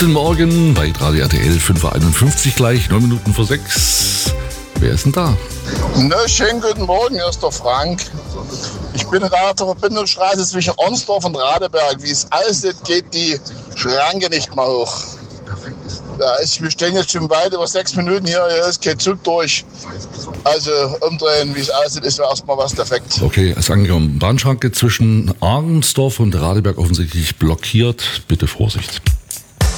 Guten Morgen bei Radio RTL, 5.51 Uhr gleich, 9 Minuten vor 6. Wer ist denn da? Na, schönen guten Morgen, hier ist der Frank. Ich bin gerade auf der Verbindungsstraße zwischen Ornsdorf und Radeberg. Wie es aussieht, geht die Schranke nicht mal hoch. Wir stehen jetzt schon weit über 6 Minuten hier, es geht Zug durch. Also umdrehen, wie es aussieht, ist ja erstmal was defekt. Okay, ist angekommen. Bahnschranke zwischen Arnsdorf und Radeberg offensichtlich blockiert. Bitte Vorsicht.